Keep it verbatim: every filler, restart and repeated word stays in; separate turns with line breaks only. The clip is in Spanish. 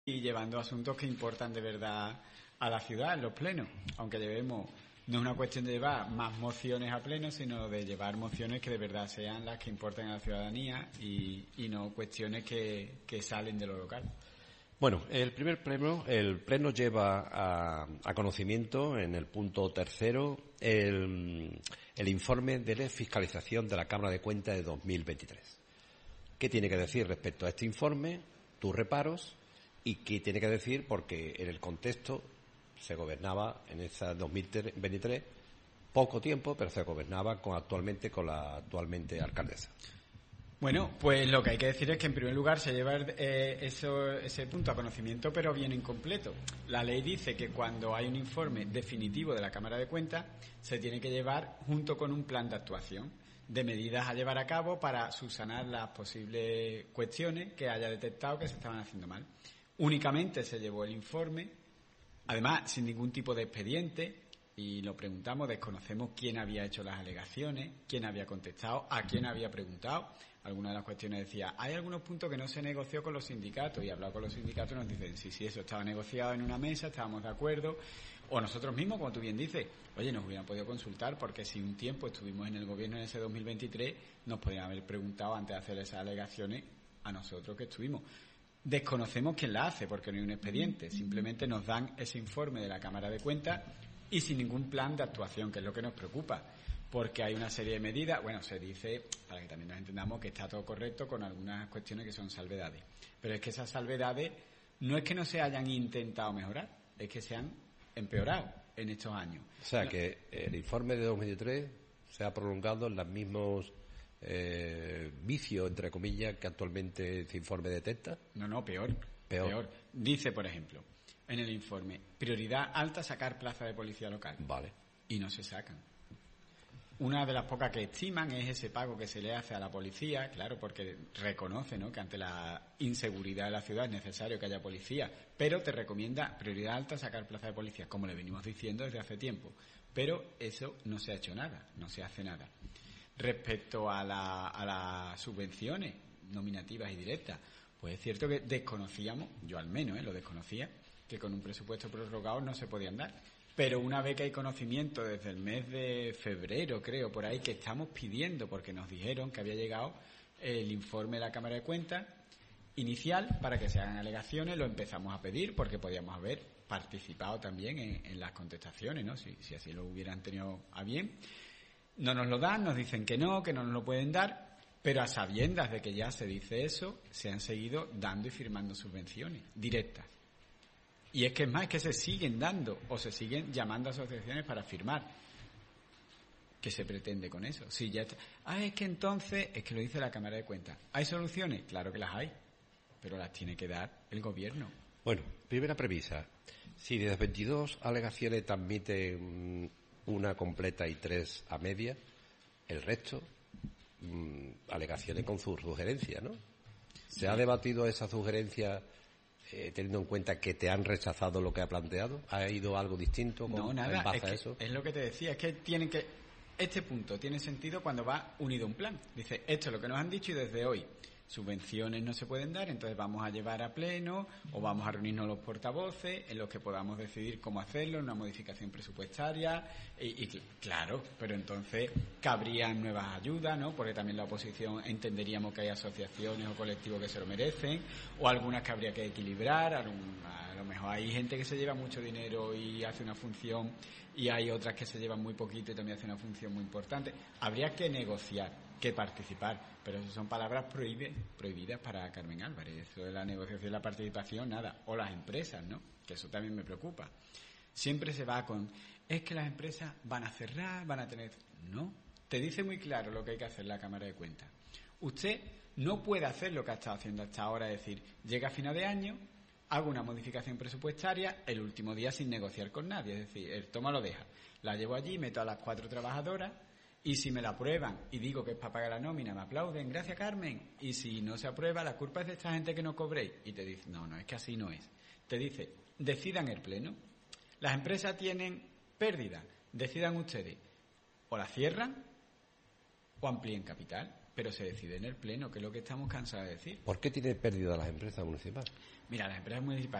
y llevando asuntos que importan de verdad a la ciudad en los plenos, aunque llevemos, no es una cuestión de llevar más mociones a pleno, sino de llevar mociones que de verdad sean las que importan a la ciudadanía y, y no cuestiones que, que salen de lo local.
Bueno, el primer pleno, el pleno lleva a, a conocimiento en el punto tercero el, el informe de la fiscalización de la Cámara de Cuentas de dos mil veintitrés. ¿Qué tiene que decir respecto a este informe? Tus reparos. ¿Y qué tiene que decir? Porque en el contexto se gobernaba en esa dos mil veintitrés poco tiempo, pero se gobernaba con actualmente con la actualmente alcaldesa.
Bueno, pues lo que hay que decir es que en primer lugar se lleva eh, eso, ese punto a conocimiento, pero bien incompleto. La ley dice que cuando hay un informe definitivo de la Cámara de Cuentas se tiene que llevar junto con un plan de actuación de medidas a llevar a cabo para subsanar las posibles cuestiones que haya detectado que se estaban haciendo mal. Únicamente se llevó el informe, además sin ningún tipo de expediente, y lo preguntamos, desconocemos quién había hecho las alegaciones, quién había contestado, a quién había preguntado. Algunas de las cuestiones decía, hay algunos puntos que no se negoció con los sindicatos, y hablado con los sindicatos nos dicen, sí, sí, eso estaba negociado en una mesa, estábamos de acuerdo, o nosotros mismos, como tú bien dices, oye, nos hubieran podido consultar, porque si un tiempo estuvimos en el gobierno en ese dos mil veintitrés, nos podrían haber preguntado antes de hacer esas alegaciones a nosotros que estuvimos. Desconocemos quién la hace, porque no hay un expediente, simplemente nos dan ese informe de la Cámara de Cuentas y sin ningún plan de actuación, que es lo que nos preocupa, porque hay una serie de medidas, bueno, se dice, para que también nos entendamos, que está todo correcto con algunas cuestiones que son salvedades, pero es que esas salvedades no es que no se hayan intentado mejorar, es que se han empeorado en estos años.
O sea, que el informe de dos mil veintitrés se ha prolongado en los mismos eh, vicios, entre comillas, que actualmente ese informe detecta.
No, no, peor, peor. Peor. Dice, por ejemplo, en el informe, prioridad alta sacar plaza de policía local.
Vale.
Y no se sacan. Una de las pocas que estiman es ese pago que se le hace a la policía, claro, porque reconoce, ¿no?, que ante la inseguridad de la ciudad es necesario que haya policía, pero te recomienda prioridad alta sacar plaza de policía, como le venimos diciendo desde hace tiempo. Pero eso no se ha hecho nada, no se hace nada. Respecto a, la, a las subvenciones nominativas y directas, pues es cierto que desconocíamos, yo al menos ¿eh? lo desconocía, que con un presupuesto prorrogado no se podían dar. Pero una vez que hay conocimiento desde el mes de febrero, creo, por ahí, que estamos pidiendo, porque nos dijeron que había llegado el informe de la Cámara de Cuentas inicial para que se hagan alegaciones, lo empezamos a pedir porque podíamos haber participado también en, en las contestaciones, ¿no? Si, si así lo hubieran tenido a bien. No nos lo dan, nos dicen que no, que no nos lo pueden dar, pero a sabiendas de que ya se dice eso, se han seguido dando y firmando subvenciones directas. Y es que es más, es que se siguen dando o se siguen llamando a asociaciones para firmar. ¿Qué se pretende con eso? Si ya está... Ah, es que entonces, es que lo dice la Cámara de Cuentas. ¿Hay soluciones? Claro que las hay, pero las tiene que dar el gobierno.
Bueno, primera premisa. Si de las veintidós alegaciones te admiten una completa y tres a media, el resto, mmm, alegaciones con sus sugerencias, ¿no? ¿Se sí. ha debatido esa sugerencia eh, teniendo en cuenta que te han rechazado lo que ha planteado? ¿Ha ido algo distinto con,
no, nada,
en base
es
a
que,
eso?
Es lo que te decía, es que tienen que... Este punto tiene sentido cuando va unido un plan. Dice, esto es lo que nos han dicho y desde hoy subvenciones no se pueden dar, entonces vamos a llevar a pleno o vamos a reunirnos los portavoces en los que podamos decidir cómo hacerlo, una modificación presupuestaria y, y claro, pero entonces cabrían nuevas ayudas, ¿no? Porque también la oposición entenderíamos que hay asociaciones o colectivos que se lo merecen o algunas que habría que equilibrar, a lo, a lo mejor hay gente que se lleva mucho dinero y hace una función y hay otras que se llevan muy poquito y también hacen una función muy importante. Habría que negociar, que participar, pero eso son palabras prohibidas prohibidas para Carmen Álvarez. Eso de la negociación y la participación, nada. O las empresas, ¿no? Que eso también me preocupa. Siempre se va con, es que las empresas van a cerrar, van a tener... No, te dice muy claro lo que hay que hacer la Cámara de Cuentas. Usted no puede hacer lo que ha estado haciendo hasta ahora, es decir, llega a final de año, hago una modificación presupuestaria el último día sin negociar con nadie, es decir, el toma lo deja. La llevo allí, meto a las cuatro trabajadoras, y si me la aprueban y digo que es para pagar la nómina, me aplauden, gracias Carmen. Y si no se aprueba, la culpa es de esta gente que no cobréis. Y te dice, no, no, es que así no es. Te dice, decidan el pleno. Las empresas tienen pérdida, decidan ustedes. O la cierran o amplíen capital. Pero se decide en el pleno, que es lo que estamos cansados de decir.
¿Por qué tiene pérdida las empresas municipales?
Mira, las empresas municipales